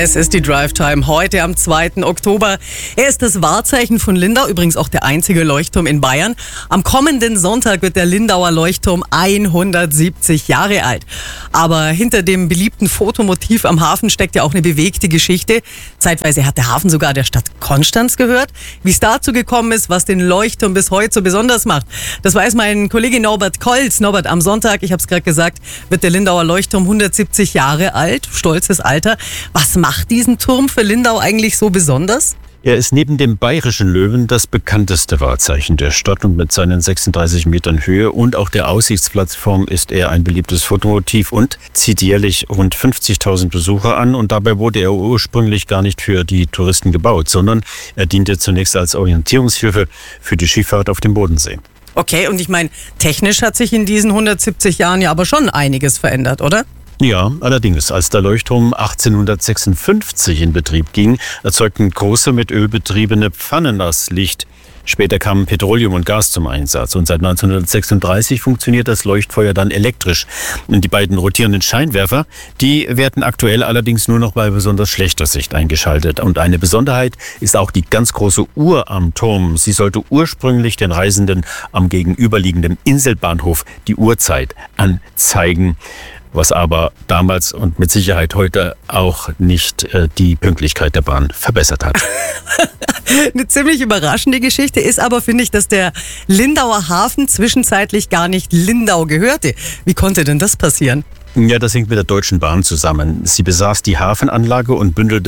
Es ist die Drive-Time heute am 2. Oktober. Er ist das Wahrzeichen von Lindau, übrigens auch der einzige Leuchtturm in Bayern. Am kommenden Sonntag wird der Lindauer Leuchtturm 170 Jahre alt. Aber hinter dem beliebten Fotomotiv am Hafen steckt ja auch eine bewegte Geschichte. Zeitweise hat der Hafen sogar der Stadt Konstanz gehört. Wie es dazu gekommen ist, was den Leuchtturm bis heute so besonders macht, das weiß mein Kollege Norbert Kolz. Norbert, am Sonntag, ich habe es gerade gesagt, wird der Lindauer Leuchtturm 170 Jahre alt. Stolzes Alter. Was macht diesen Turm für Lindau eigentlich so besonders? Er ist neben dem Bayerischen Löwen das bekannteste Wahrzeichen der Stadt und mit seinen 36 Metern Höhe und auch der Aussichtsplattform ist er ein beliebtes Fotomotiv und zieht jährlich rund 50.000 Besucher an. Und dabei wurde er ursprünglich gar nicht für die Touristen gebaut, sondern er diente zunächst als Orientierungshilfe für die Schifffahrt auf dem Bodensee. Okay, und ich meine, technisch hat sich in diesen 170 Jahren ja aber schon einiges verändert, oder? Ja, allerdings, als der Leuchtturm 1856 in Betrieb ging, erzeugten große mit Öl betriebene Pfannen das Licht. Später kamen Petroleum und Gas zum Einsatz und seit 1936 funktioniert das Leuchtfeuer dann elektrisch. Und die beiden rotierenden Scheinwerfer, die werden aktuell allerdings nur noch bei besonders schlechter Sicht eingeschaltet. Und eine Besonderheit ist auch die ganz große Uhr am Turm. Sie sollte ursprünglich den Reisenden am gegenüberliegenden Inselbahnhof die Uhrzeit anzeigen, was aber damals und mit Sicherheit heute auch nicht die Pünktlichkeit der Bahn verbessert hat. Eine ziemlich überraschende Geschichte ist aber, finde ich, dass der Lindauer Hafen zwischenzeitlich gar nicht Lindau gehörte. Wie konnte denn das passieren? Ja, das hängt mit der Deutschen Bahn zusammen. Sie besaß die Hafenanlage und bündelte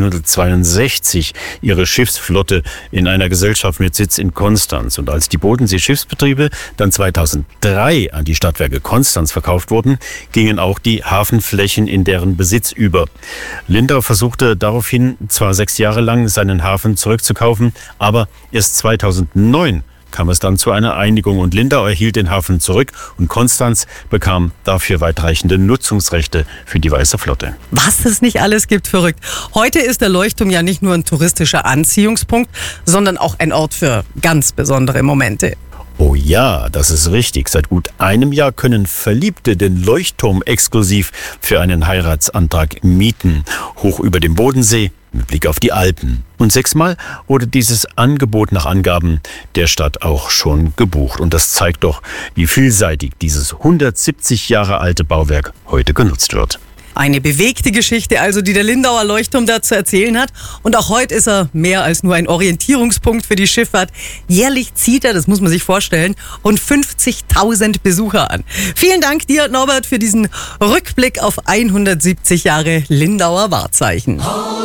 1962 ihre Schiffsflotte in einer Gesellschaft mit Sitz in Konstanz. Und als die Bodensee-Schiffsbetriebe dann 2003 an die Stadtwerke Konstanz verkauft wurden, gingen auch die Hafenflächen in deren Besitz über. Lindau versuchte daraufhin zwar 6 Jahre lang seinen Hafen zurückzukaufen, aber erst 2009 kam es dann zu einer Einigung und Lindau erhielt den Hafen zurück und Konstanz bekam dafür weitreichende Nutzungsrechte für die Weiße Flotte. Was es nicht alles gibt, verrückt. Heute ist der Leuchtturm ja nicht nur ein touristischer Anziehungspunkt, sondern auch ein Ort für ganz besondere Momente. Oh ja, das ist richtig. Seit gut einem Jahr können Verliebte den Leuchtturm exklusiv für einen Heiratsantrag mieten. Hoch über dem Bodensee, mit Blick auf die Alpen. Und 6-mal wurde dieses Angebot nach Angaben der Stadt auch schon gebucht. Und das zeigt doch, wie vielseitig dieses 170 Jahre alte Bauwerk heute genutzt wird. Eine bewegte Geschichte also, die der Lindauer Leuchtturm da zu erzählen hat. Und auch heute ist er mehr als nur ein Orientierungspunkt für die Schifffahrt. Jährlich zieht er, das muss man sich vorstellen, rund 50.000 Besucher an. Vielen Dank dir, Norbert, für diesen Rückblick auf 170 Jahre Lindauer Wahrzeichen.